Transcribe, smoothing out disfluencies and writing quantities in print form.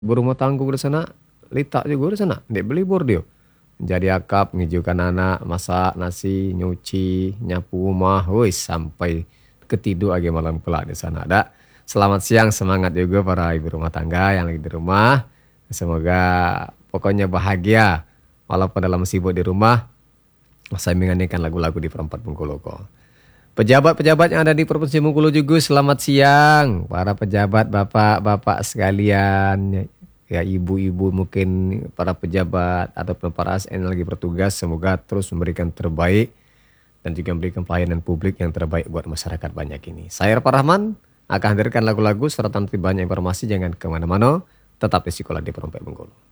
Berumah tangga di sana, litak juga di sana, dek belibur dia. Jadi akap, ngijukan anak, masak nasi, nyuci, nyapu rumah, wis sampai ketidur lagi malam kelak di sana. Ada. Selamat siang, semangat juga para ibu rumah tangga yang lagi di rumah. Semoga pokoknya bahagia walaupun dalam sibuk di rumah. Saya menyanyikan lagu-lagu di Perempat Bengkulu kok. Pejabat-pejabat yang ada di Provinsi Bengkulu juga selamat siang. Para pejabat, bapak-bapak sekalian, ya ibu-ibu mungkin para pejabat ataupun para ASN yang lagi bertugas, semoga terus memberikan terbaik dan juga memberikan pelayanan publik yang terbaik buat masyarakat banyak ini. Saya Pak Rahman akan hadirkan lagu-lagu serta nanti banyak informasi, jangan kemana-mana, tetap di Sekolah di Perempat Bengkulu.